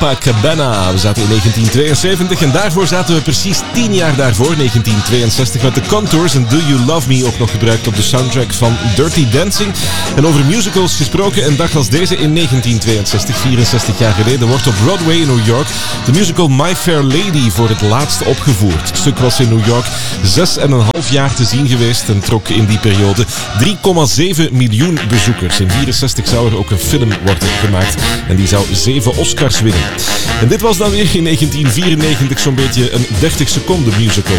Copacabana. We zaten in 1972 en daarvoor zaten we precies 10 jaar daarvoor, 1962, met The Contours en Do You Love Me, ook nog gebruikt op de soundtrack van Dirty Dancing. En over musicals gesproken, een dag als deze in 1962, 64 jaar geleden, wordt op Broadway in New York de musical My Fair Lady voor het laatst opgevoerd. Het stuk was in New York 6,5 jaar te zien geweest en trok in die periode 3,7 miljoen bezoekers. In 64 zou er ook een film worden gemaakt en die zou 7 Oscars winnen. En dit was dan weer in 1994 zo'n beetje een 30 seconden musical.